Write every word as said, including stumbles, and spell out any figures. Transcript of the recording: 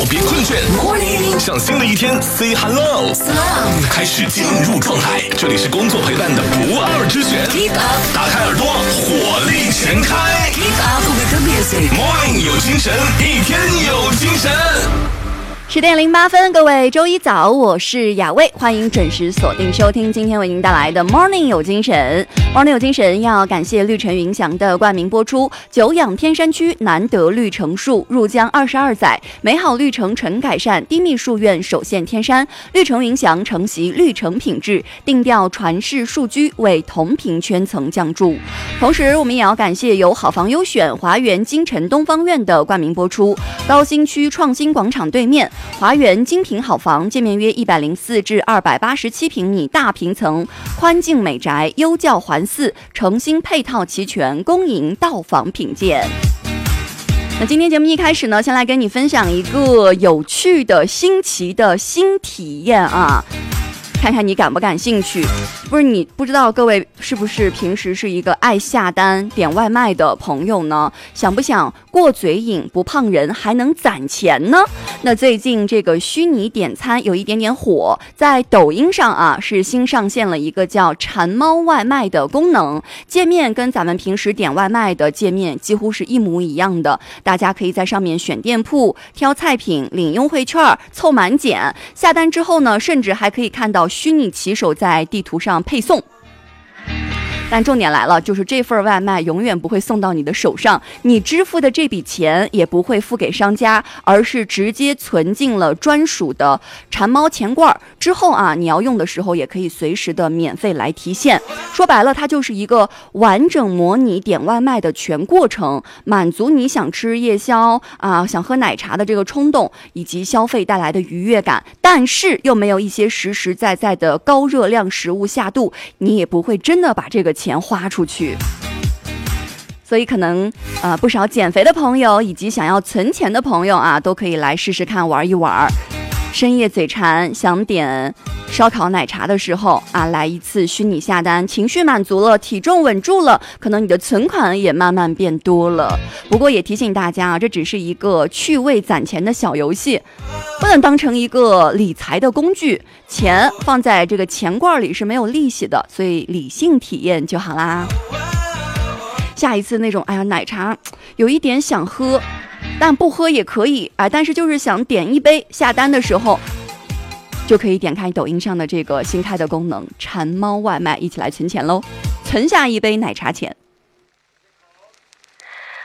别困倦 ，Morning， 向新的一天 say hello， 开始进入状态。这里是工作陪伴的不二之选 ，Keep up， 打开耳朵，火力全开 ，Keep up with the music，Morning 有精神，一天有精神。 十点零八分，各位周一早，我是雅薇，欢迎准时锁定收听今天为您带来的 Morning 有精神。Morning 有精神要感谢绿城云祥的冠名播出。久仰天山区难得绿城树，入江二十二载，美好绿城纯改善，低密树院首现天山。绿城云祥承袭绿城品质，定调传世树居，为同频圈层降注。同时，我们也要感谢由好房优选华园金城东方院的冠名播出。高新区创新广场对面。华园精品好房，建面约一百零四至二百八十七平米大平层，宽净美宅，优教环伺，诚心配套齐全，恭迎到访品鉴。那今天节目一开始呢，先来跟你分享一个有趣的、新奇的新体验啊。看看你感不感兴趣？不是你不知道各位是不是平时是一个爱下单点外卖的朋友呢？想不想过嘴瘾不胖人还能攒钱呢？那最近这个虚拟点餐有一点点火，在抖音上啊是新上线了一个叫馋猫外卖的功能，界面跟咱们平时点外卖的界面几乎是一模一样的，大家可以在上面选店铺、挑菜品、领优惠券、凑满减，下单之后呢，甚至还可以看到虚拟骑手在地图上配送。但重点来了，就是这份外卖永远不会送到你的手上，你支付的这笔钱也不会付给商家，而是直接存进了专属的馋猫钱罐。之后啊，你要用的时候也可以随时的免费来提现。说白了，它就是一个完整模拟点外卖的全过程，满足你想吃夜宵啊、想喝奶茶的这个冲动，以及消费带来的愉悦感，但是又没有一些实实在在的高热量食物下肚，你也不会真的把这个钱花出去。所以可能呃不少减肥的朋友以及想要存钱的朋友啊，都可以来试试看玩一玩。深夜嘴馋想点烧烤奶茶的时候啊，来一次虚拟下单，情绪满足了，体重稳住了，可能你的存款也慢慢变多了。不过也提醒大家啊，这只是一个趣味攒钱的小游戏，不能当成一个理财的工具。钱放在这个钱罐里是没有利息的，所以理性体验就好啦。下一次那种哎呀奶茶有一点想喝，但不喝也可以啊，但是就是想点一杯，下单的时候就可以点开抖音上的这个新开的功能馋猫外卖，一起来存钱喽，存下一杯奶茶钱。